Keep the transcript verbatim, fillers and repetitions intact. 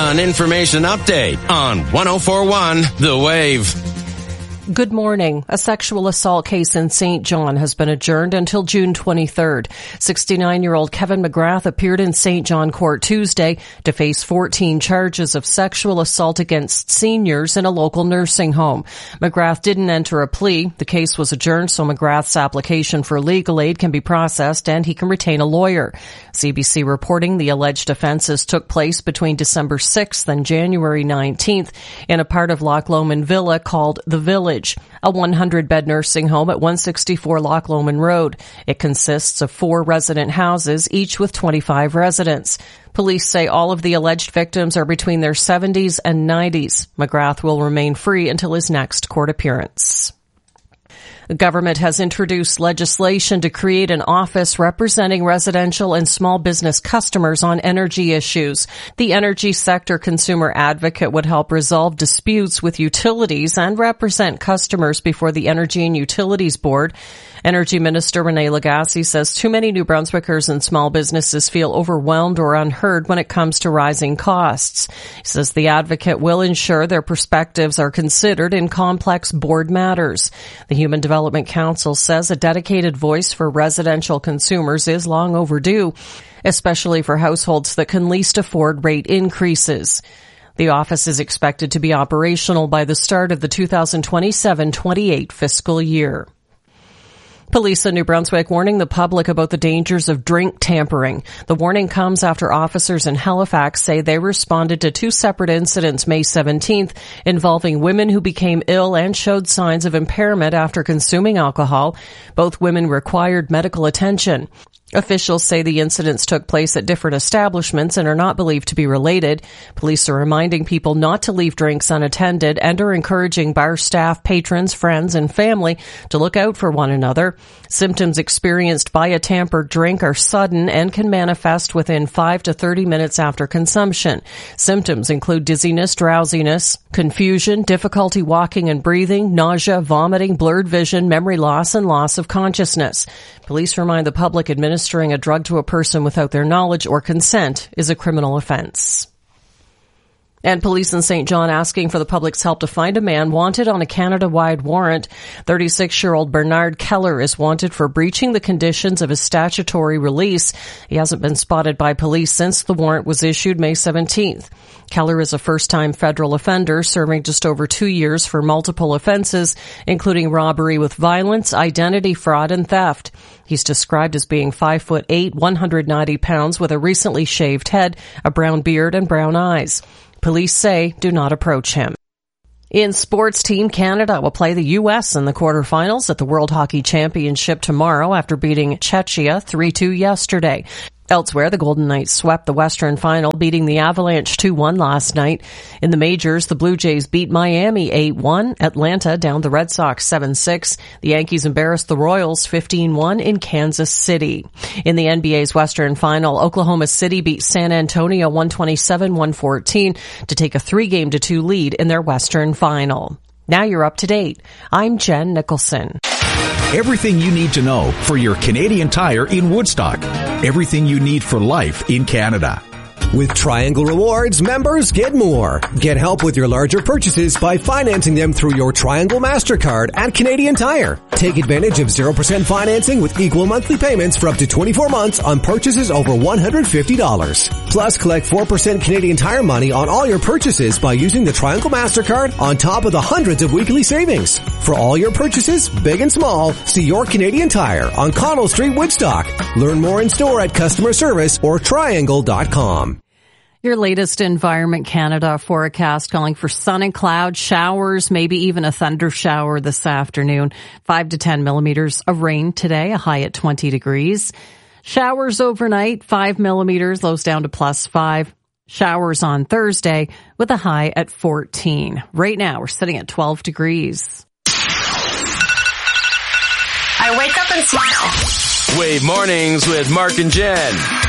an information update on one oh four point one The Wave. Good morning. A sexual assault case in Saint John has been adjourned until June twenty-third. sixty-nine-year-old Kevin McGrath appeared in Saint John Court Tuesday to face fourteen charges of sexual assault against seniors in a local nursing home. McGrath didn't enter a plea. The case was adjourned so McGrath's application for legal aid can be processed and he can retain a lawyer. C B C reporting the alleged offenses took place between December sixth and January nineteenth in a part of Loch Lomond Villa called The Village, a one hundred bed nursing home at one sixty-four Loch Lomond Road. It consists of four resident houses, each with twenty-five residents. Police say all of the alleged victims are between their seventies and nineties. McGrath will remain free until his next court appearance. The government has introduced legislation to create an office representing residential and small business customers on energy issues. The energy sector consumer advocate would help resolve disputes with utilities and represent customers before the Energy and Utilities Board. Energy Minister Renee Lagasse says too many New Brunswickers and small businesses feel overwhelmed or unheard when it comes to rising costs. He says the advocate will ensure their perspectives are considered in complex board matters. The Human Development Council says a dedicated voice for residential consumers is long overdue, especially for households that can least afford rate increases. The office is expected to be operational by the start of the two thousand twenty-seven twenty-eight fiscal year. Police in New Brunswick warning the public about the dangers of drink tampering. The warning comes after officers in Halifax say they responded to two separate incidents May seventeenth involving women who became ill and showed signs of impairment after consuming alcohol. Both women required medical attention. Officials say the incidents took place at different establishments and are not believed to be related. Police are reminding people not to leave drinks unattended and are encouraging bar staff, patrons, friends, and family to look out for one another. Symptoms experienced by a tampered drink are sudden and can manifest within five to thirty minutes after consumption. Symptoms include dizziness, drowsiness, confusion, difficulty walking and breathing, nausea, vomiting, blurred vision, memory loss, and loss of consciousness. Police remind the public administering a drug to a person without their knowledge or consent is a criminal offense. And police in Saint John asking for the public's help to find a man wanted on a Canada-wide warrant. thirty-six-year-old Bernard Keller is wanted for breaching the conditions of his statutory release. He hasn't been spotted by police since the warrant was issued May seventeenth. Keller is a first-time federal offender serving just over two years for multiple offenses, including robbery with violence, identity fraud, and theft. He's described as being five foot eight, one hundred ninety pounds with a recently shaved head, a brown beard, and brown eyes. Police say do not approach him. In sports, Team Canada will play the U S in the quarterfinals at the World Hockey Championship tomorrow after beating Czechia three two yesterday. Elsewhere, the Golden Knights swept the Western Final, beating the Avalanche two one last night. In the majors, the Blue Jays beat Miami eight one. Atlanta downed the Red Sox seven six. The Yankees embarrassed the Royals fifteen one in Kansas City. In the N B A's Western Final, Oklahoma City beat San Antonio one twenty-seven one fourteen to take a three-game to two lead in their Western Final. Now you're up to date. I'm Jen Nicholson. Everything you need to know for your Canadian Tire in Woodstock. Everything you need for life in Canada. With Triangle Rewards, members get more. Get help with your larger purchases by financing them through your Triangle MasterCard at Canadian Tire. Take advantage of zero percent financing with equal monthly payments for up to twenty-four months on purchases over one hundred fifty dollars. Plus, collect four percent Canadian Tire money on all your purchases by using the Triangle MasterCard on top of the hundreds of weekly savings. For all your purchases, big and small, see your Canadian Tire on Connell Street, Woodstock. Learn more in store at customer service or triangle dot com. Your latest Environment Canada forecast calling for sun and cloud showers, maybe even a thunder shower this afternoon. Five to ten millimeters of rain today, a high at twenty degrees. Showers overnight, five millimeters, lows down to plus five. Showers on Thursday with a high at fourteen. Right now, we're sitting at twelve degrees. I wake up and smile. Wave Mornings with Mark and Jen.